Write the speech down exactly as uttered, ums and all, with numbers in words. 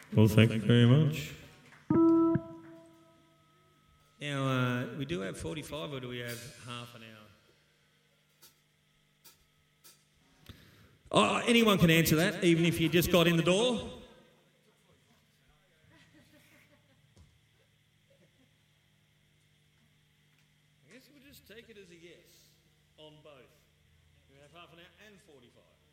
Well, thank you very much. Now, uh, we do have forty-five, or do we have half an hour? Oh, anyone can answer that, even if you just got in the door. I guess we'll just take it as a yes on both. We have half an hour and forty-five.